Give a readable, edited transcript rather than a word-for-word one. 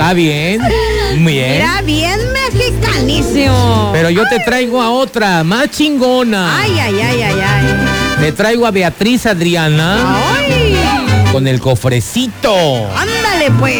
Está bien. Bien. Mira, bien mexicanísimo. Pero yo te traigo a otra, más chingona. Ay. Te traigo a Beatriz Adriana Ay. con el cofrecito. Ándale, pues.